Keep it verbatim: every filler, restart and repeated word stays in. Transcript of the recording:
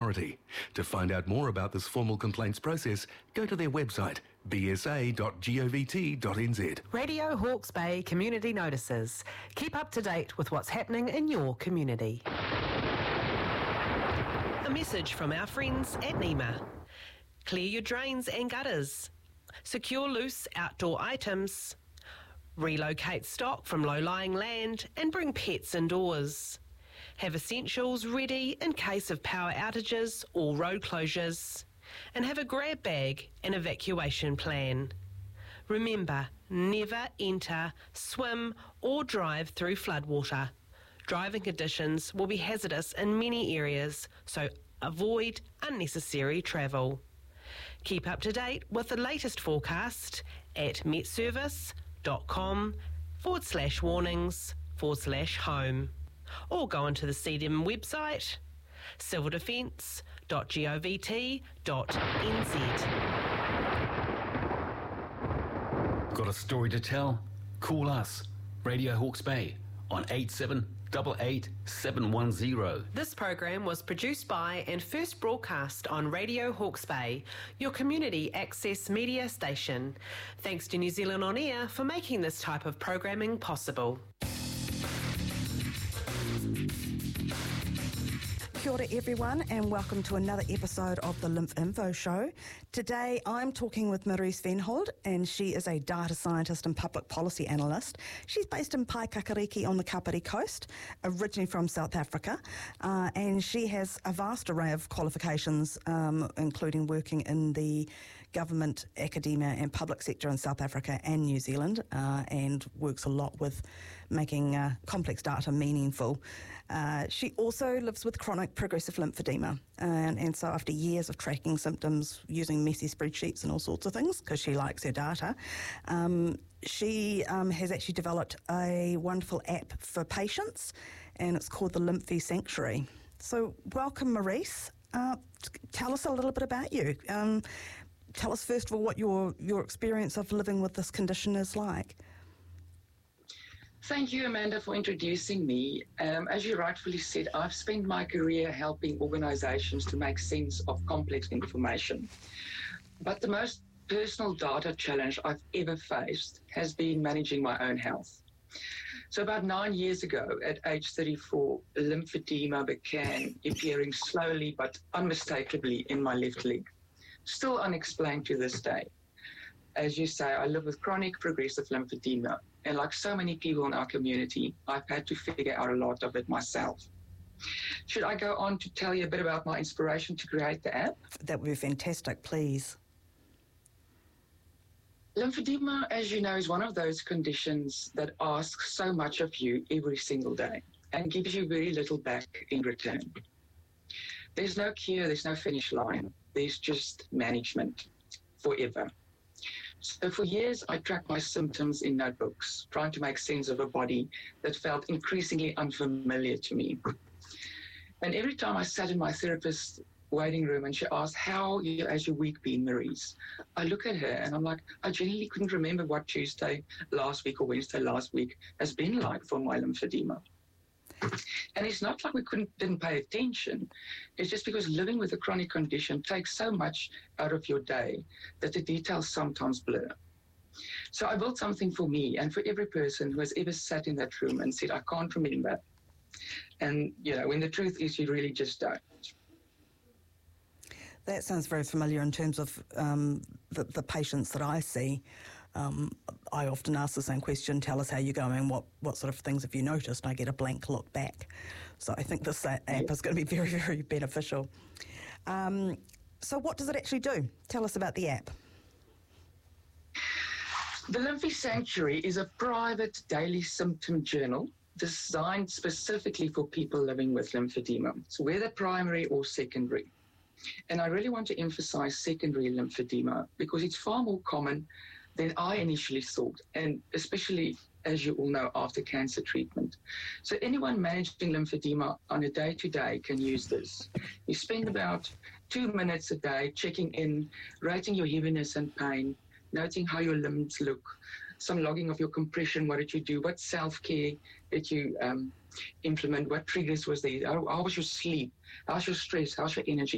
Authority. To find out more about this formal complaints process, go to their website, b s a dot govt dot n z. Radio Hawke's Bay Community Notices. Keep up to date with what's happening in your community. A message from our friends at NEMA. Clear your drains and gutters. Secure loose outdoor items. Relocate stock from low-lying land and bring pets indoors. Have essentials ready in case of power outages or road closures. And have a grab bag and evacuation plan. Remember, never enter, swim or drive through floodwater. Driving conditions will be hazardous in many areas, so avoid unnecessary travel. Keep up to date with the latest forecast at metservice.com forward slash warnings forward slash home. Or go onto the C D M website, civil defence dot govt dot n z. Got a story to tell? Call us, Radio Hawke's Bay, on eight seven eight eight seven one zero. This program was produced by and first broadcast on Radio Hawke's Bay, your community access media station. Thanks to New Zealand On Air for making this type of programming possible. Kia ora everyone and welcome to another episode of the Lymph Info Show. Today I'm talking with Marise Venhold and she is a data scientist and public policy analyst. She's based in Paikakariki on the Kapiti coast, originally from South Africa, uh, and she has a vast array of qualifications, um, including working in the government, academia and public sector in South Africa and New Zealand, uh, and works a lot with making uh, complex data meaningful. Uh, she also lives with chronic progressive lymphedema, and, and so after years of tracking symptoms using messy spreadsheets and all sorts of things, because she likes her data, um, she um, has actually developed a wonderful app for patients, and it's called the Lymphy Sanctuary. So welcome, Marise. Uh, tell us a little bit about you. Um, tell us first of all what your, your experience of living with this condition is like. Thank you, Amanda, for introducing me. Um, as you rightfully said, I've spent my career helping organizations to make sense of complex information. But the most personal data challenge I've ever faced has been managing my own health. So about nine years ago, at age thirty-four, lymphedema began appearing slowly but unmistakably in my left leg, still unexplained to this day. As you say, I live with chronic progressive lymphedema, and like so many people in our community, I've had to figure out a lot of it myself. Should I go on to tell you a bit about my inspiration to create the app? That would be fantastic, please. Lymphedema, as you know, is one of those conditions that asks so much of you every single day and gives you very little back in return. There's no cure, there's no finish line. There's just management forever. So for years, I tracked my symptoms in notebooks, trying to make sense of a body that felt increasingly unfamiliar to me. And every time I sat in my therapist's waiting room and she asked, how has your week been, Marise? I look at her and I'm like, I genuinely couldn't remember what Tuesday last week or Wednesday last week has been like for my lymphedema. And it's not like we couldn't didn't pay attention. It's just because living with a chronic condition takes so much out of your day that the details sometimes blur. So I built something for me and for every person who has ever sat in that room and said, I can't remember. And, you know, when the truth is you really just don't. That sounds very familiar in terms of um, the, the patients that I see. Um, I often ask the same question, tell us how you're going, what, what sort of things have you noticed? And I get a blank look back. So I think this app is going to be very, very beneficial. Um, so what does it actually do? Tell us about the app. The Lymphy Sanctuary is a private daily symptom journal designed specifically for people living with lymphedema, so whether primary or secondary. And I really want to emphasize secondary lymphedema because it's far more common than I initially thought, and especially, as you all know, after cancer treatment. So anyone managing lymphedema on a day-to-day can use this. You spend about two minutes a day checking in, rating your heaviness and pain, noting how your limbs look, some logging of your compression, what did you do, what self-care did you um, implement, what triggers was there, how, how was your sleep, how's your stress, how's your energy.